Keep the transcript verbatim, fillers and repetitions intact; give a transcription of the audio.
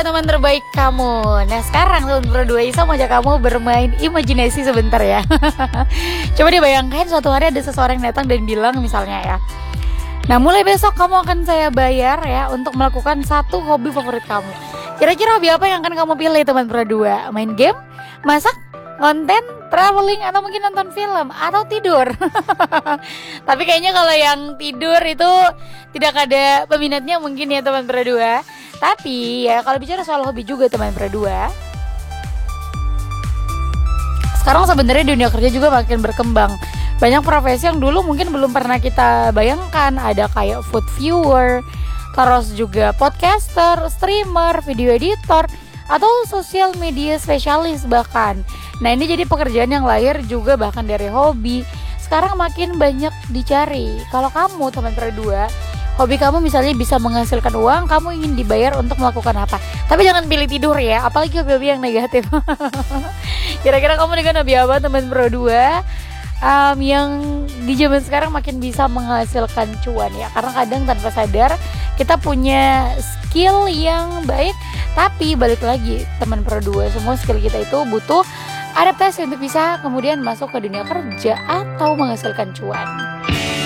teman-teman terbaik kamu. Nah sekarang teman berdua Isa mau ajak kamu bermain imajinasi sebentar ya. Coba deh bayangkan suatu hari ada seseorang yang datang dan bilang misalnya ya, nah mulai besok kamu akan saya bayar ya untuk melakukan satu hobi favorit kamu. Kira-kira hobi apa yang akan kamu pilih teman berdua? Main game, masak, konten, traveling, atau mungkin nonton film, atau tidur? Tapi kayaknya kalau yang tidur itu tidak ada peminatnya mungkin ya teman berdua. Tapi ya kalau bicara soal hobi juga teman berdua, sekarang sebenarnya dunia kerja juga makin berkembang. Banyak profesi yang dulu mungkin belum pernah kita bayangkan. Ada kayak food viewer, terus juga podcaster, streamer, video editor, atau social media spesialis bahkan. Nah ini jadi pekerjaan yang lahir juga bahkan dari hobi. Sekarang makin banyak dicari. Kalau kamu teman berdua, hobi kamu misalnya bisa menghasilkan uang, kamu ingin dibayar untuk melakukan apa? Tapi jangan pilih tidur ya, apalagi hobi-hobi yang negatif. Kira-kira kamu dengan hobi apa teman berdua? Um, yang di zaman sekarang makin bisa menghasilkan cuan ya. Karena kadang tanpa sadar kita punya skill yang baik, tapi balik lagi teman berdua, semua skill kita itu butuh adaptasi untuk bisa kemudian masuk ke dunia kerja atau menghasilkan cuan.